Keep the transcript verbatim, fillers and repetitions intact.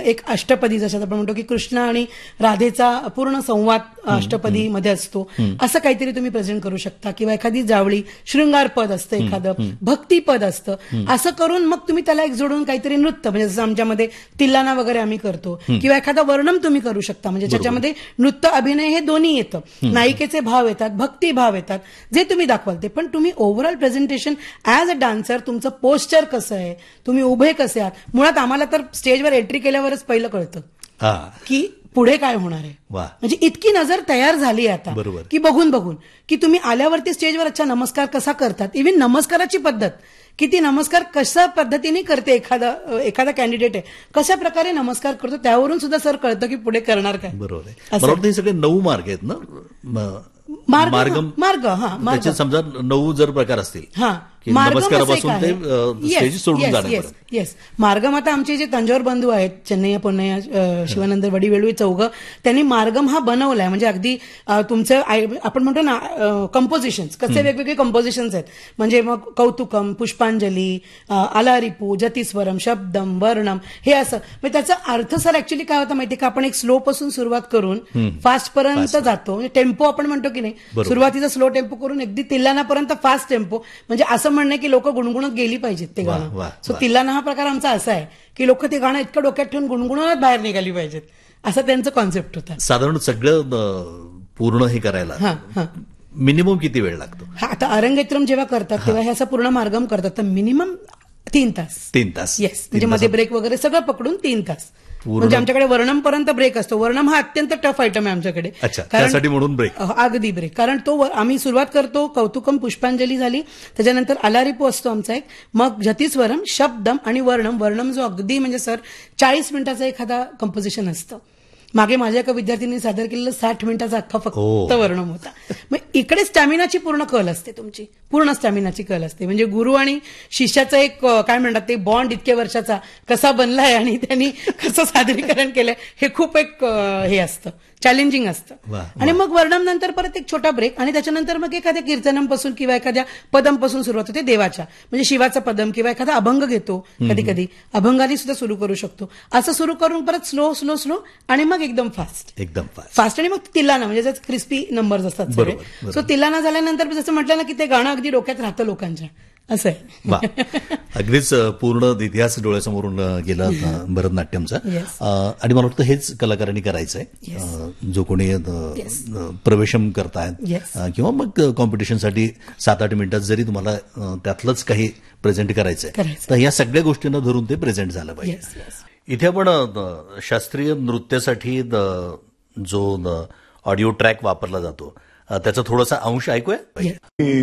एक अष्टपदी जसं आपण म्हणतो की कृष्ण आणि राधेचा पूर्ण संवाद अष्टपदी मध्ये असतो, असं काहीतरी तुम्ही प्रेझेंट करू शकता. किंवा एखादी जावळी शृंगार पद असतं, एखादं भक्तीपद असतं, असं करून मग तुम्ही त्याला एक जोडून काहीतरी नृत्य, म्हणजे जसं आमच्यामध्ये तिल्लाना वगैरे आम्ही करतो, किंवा एखादा वर्णम तुम्ही करू शकता, म्हणजे त्याच्यामध्ये नृत्य अभिनय हे दोन्ही येतं, नायिकेचे भाव येतात, भक्ती भाव येतात, जे तुम्ही दाखवाल ते. पण तुम्ही overall presentation as a dancer तुमचं पोस्चर कसं आहे, तुम्ही उभे कसे आहात. मुळात आम्हाला तर स्टेजवर एंट्री केल्यावरच पहिलं कळतं की पुढे काय होणार आहे. म्हणजे इतकी नजर तयार झाली आहे आता की बघून बघून की तुम्ही आल्यावरती स्टेजवर अच्छा नमस्कार कसा करतात, इव्हन नमस्काराची पद्धत की ती नमस्कार कशा पद्धतीने करते, एखादा एखादा कॅन्डिडेट आहे कशा प्रकारे नमस्कार करतो, त्यावरून सुद्धा सर कळतं की पुढे करणार काय. बरोबर आहे. मला वाटतं हे सगळे नऊ मार्ग आहेत ना, मार्ग मार्ग हा मार्ग समजा नऊ जर प्रकार असतील, हा नमस्कारापासून ते स्टेज सोडून जाणार. येस, मार्गम आता आमचे जे तंजावर बंधू आहेत, चेन्नई पुण्या शिवानंद वडीवेळू चौघं, त्यांनी मार्गम हा बनवलाय. म्हणजे अगदी तुमचं आपण म्हणतो ना कंपोजिशन्स, कसे वेगवेगळे कंपोजिशन्स आहेत, म्हणजे मग कौतुकम, पुष्पांजली, आलारिपू, जतिस्वरम, शब्दम, वर्णम, हे असं. म्हणजे त्याचा अर्थ सर ऍक्च्युली काय होतं माहितीये का, आपण एक स्लो पासून सुरुवात करून फास्ट पर्यंत जातो. म्हणजे टेम्पो आपण म्हणतो की नाही, सुरुवातीचा स्लो टेम्पो करून अगदी तिल्लानापर्यंत फास्ट टेम्पो, म्हणजे असं म्हणणं की लोक गुणगुणत गेली पाहिजेत ते गाणं. सो तिल्लाना हा प्रकार आमचा असा आहे की लोक ते गाणं इतकं डोक्यात ठेवून गुणगुणत बाहेर निघाली पाहिजेत, असं त्यांचं कॉन्सेप्ट होता. साधारण सगळं पूर्ण हे करायला मिनिमम किती वेळ लागतो? हा, आता अरंगेत्रम जेव्हा करतात तेव्हा हे असं पूर्ण मार्गम करतात तर मिनिमम तीन तास तीन तास येस, म्हणजे मध्ये ब्रेक वगैरे सगळं पकडून तीन तास. म्हणजे आमच्याकडे वर्णम पर्यंत ब्रेक असतो. वर्णम हा अत्यंत टफ आयटम आहे आमच्याकडे, त्यासाठी म्हणून ब्रेक, अगदी ब्रेक. कारण तो आम्ही सुरुवात करतो, कौतुकम, पुष्पांजली झाली, त्याच्यानंतर आलारिपू असतो आमचा एक, मग जतिस्वरम, शब्दम आणि वर्णम. वर्णम जो अगदी म्हणजे सर चाळीस मिनिटाचा एखादा कंपोजिशन असतं. मागे माझ्या एका विद्यार्थ्यांनी सादर केलेलं साठ मिनिटाचा अख्खा फक्त वर्णम होता. मग इकडे स्टॅमिनाची पूर्ण कल असते, तुमची पूर्ण स्टॅमिनाची कल असते. म्हणजे गुरु आणि शिष्याचा एक काय म्हणतात ते बॉन्ड इतक्या वर्षाचा कसा बनलाय आणि त्यांनी कसं सादरीकरण केलंय हे खूप एक हे असतं, चॅलेंजिंग असतं. आणि मग वर्णम नंतर परत एक छोटा ब्रेक आणि त्याच्यानंतर मग एखाद्या कीर्तनमपासून किंवा एखाद्या पदमपासून सुरुवात होते देवाच्या, म्हणजे शिवाचा पदम किंवा एखादा अभंग घेतो, कधी कधी अभंगाने सुद्धा सुरू करू शकतो. असं सुरू करून परत स्लो स्लो स्लो आणि मग एकदम फास्ट एकदम फास्ट आणि मग तिल्लाना, म्हणजे क्रिस्पी नंबर्स असतात सगळे. सो तिल्लाना झाल्यानंतर जसं म्हटलं ना की ते गाणं अगदी डोक्यात राहतं लोकांच्या, असं आहे. अगदीच पूर्ण इतिहास डोळ्यासमोरून गेला भरतनाट्यमचा. आणि मला वाटतं हेच कलाकारांनी करायचं आहे, जो कोणी प्रवेशम करतायत किंवा मग कॉम्पिटिशनसाठी सात आठ मिनिटात जरी तुम्हाला त्यातलंच काही प्रेझेंट करायचंय तर या सगळ्या गोष्टींना धरून ते प्रेझेंट झालं पाहिजे. इथे आपण शास्त्रीय नृत्यासाठी जो ऑडिओ ट्रॅक वापरला जातो त्याचा थोडासा अंश ऐकूया.